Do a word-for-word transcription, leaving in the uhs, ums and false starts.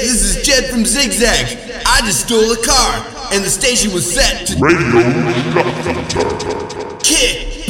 this is Jed from Zigzag. I just stole a car, and the station was set to Radio Shuffle. kick